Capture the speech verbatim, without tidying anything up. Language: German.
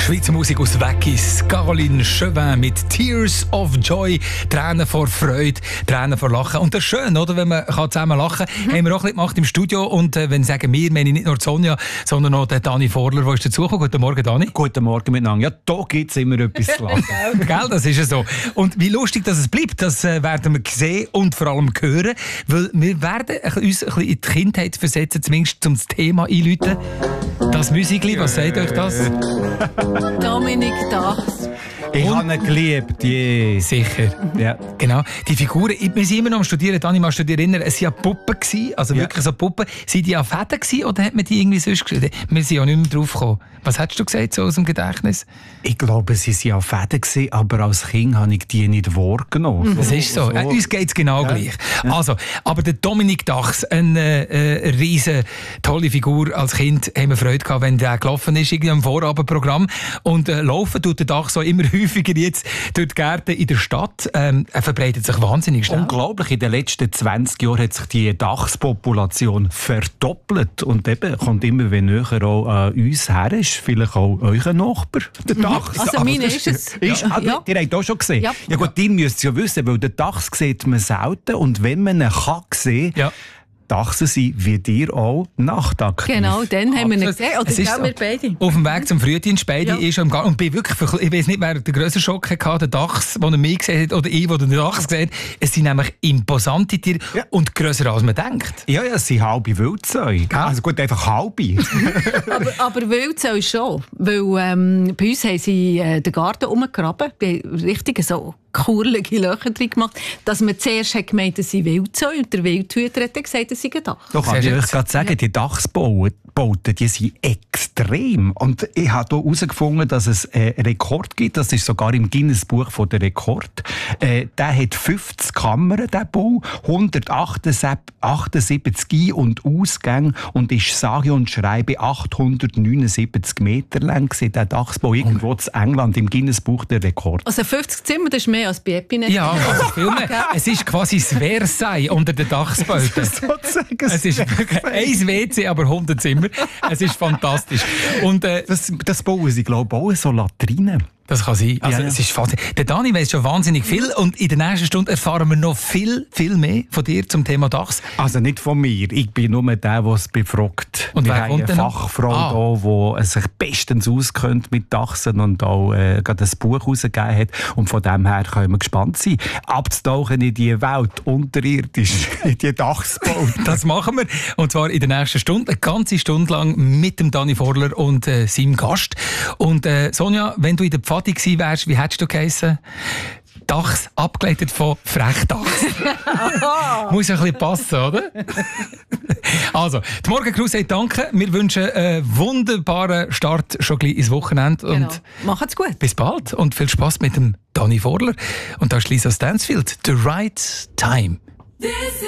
Schweizer Musik aus Weggis. Caroline Chauvin mit Tears of Joy. Tränen vor Freude, Tränen vor Lachen. Und das ist schön, oder? Wenn man zusammen lachen kann. Mhm. Haben wir auch ein bisschen gemacht im Studio. Und äh, wenn ich sage wir, meine ich nicht nur Sonja, sondern auch der Dani Vorler, der ist dazugekommen. Guten Morgen, Dani. Guten Morgen miteinander. Ja, da gibt es immer etwas zu lachen. Gell, das ist ja so. Und wie lustig dass es bleibt, das äh, werden wir sehen und vor allem hören. Weil wir werden uns ein bisschen in die Kindheit versetzen, zumindest um das Thema einläuten. Das Musikli, was sagt euch das? Dominik Dachs. Ich habe ihn geliebt, je. Sicher. Ja. Genau. Die Figuren, wir sind immer noch am Studieren, Dani, machst du dich erinnern, es waren ja Puppen, also ja. wirklich so Puppen. Sind die an Fäden gewesen, oder hat man die irgendwie sonst geschrieben? Wir sind ja nicht mehr drauf gekommen. Was hättest du gesagt, so aus dem Gedächtnis? Ich glaube, sie waren an Fäden gewesen, aber als Kind habe ich die nicht wahrgenommen. Das ist so. so. Äh, uns geht es genau ja. gleich. Ja. Also, aber der Dominik Dachs, eine äh, riesen tolle Figur als Kind, haben wir Freude gehabt, wenn der gelaufen ist, irgendwie am Vorabendprogramm. Und äh, laufen tut der Dachs so immer häufiger jetzt durch die Gärten in der Stadt. Ähm, er verbreitet sich wahnsinnig schnell. Unglaublich, in den letzten zwanzig Jahren hat sich die Dachspopulation verdoppelt. Und eben kommt immer näher auch an uns her. Ist vielleicht auch euer Nachbar, der Dachs. Also meine ist es. Ist, ja. ja. Ihr habt auch schon gesehen. Ja, ja gut, ihr müsst es ja wissen, weil den Dachs sieht man selten. Und wenn man ihn kann sehen kann, ja. Dachsen sie wie dir auch nachtaktiv. Genau, dann haben wir ihn gesehen. Oder es ist so. so. Wir beide. Auf dem Weg zum Frühdienst, beide ja. ist am Gang. Und bin wirklich, ich weiß nicht, wer den grössten Schock hatte, der Dachs, den er mich gesehen hat, oder ich, der den Dachs gesehen hat. Es sind nämlich imposante Tiere ja. und grösser als man denkt. Ja, ja, es sind halbe Wildzäune. Ja. Also gut, einfach halbe. aber aber Wildzäune schon. Weil ähm, bei uns haben sie äh, den Garten umgegraben. Die haben richtig so kurlige Löcher drin gemacht, dass man zuerst hat gemeint, es sind Wildzäune und der Wildhüter hat gesagt, es sind Dachs. Doch, kann ich euch gerade sagen, ja. die Dachsbauten, die sind extrem. Und ich habe hier herausgefunden, dass es einen Rekord gibt, das ist sogar im Guinness-Buch der Rekord. Äh, der hat fünfzig Kammern, der Bau, hundertachtundsiebzig Ein- und Ausgänge und ist sage und schreibe achthundertneunundsiebzig Meter lang, der Dachsbau irgendwo in England im Guinness-Buch der Rekord. Also fünfzig Zimmer, das ist mehr als bei Epinet. Ja, also viel mehr. Es ist quasi das Versailles unter den Dachsbauten. Sozusagen. Es ist wirklich ein W C, aber hundert Zimmer. Es ist fantastisch. Und, äh, das, das bauen sie, glaube ich, auch so Latrinen. Das kann sein. Also, ja, ja. Es ist faszinierend. Der Dani weiss schon wahnsinnig viel und in der nächsten Stunde erfahren wir noch viel, viel mehr von dir zum Thema Dachs. Also nicht von mir. Ich bin nur der, der es befragt. Und wir wer haben kommt eine denn Fachfrau, ah. die sich bestens auskennt mit Dachsen und auch äh, gerade ein Buch herausgegeben hat. Und von dem her können wir gespannt sein, abzutauchen in die Welt unterirdisch, in die Dachsbauten. Das machen wir. Und zwar in der nächsten Stunde, eine ganze Stunde lang mit dem Dani Vorler und äh, seinem Gast. Und äh, Sonja, wenn du in der Pfadi gewesen wärst, wie hättest du geheissen? Dachs, abgeleitet von Frechdachs. Muss ein bisschen passen, oder? Also, die Morgencrew sagt danke. Wir wünschen einen wunderbaren Start schon gleich ins Wochenende. Genau. Und macht's gut. Bis bald und viel Spass mit dem Dani Vorler. Und da ist Lisa Stansfield. The Right Time.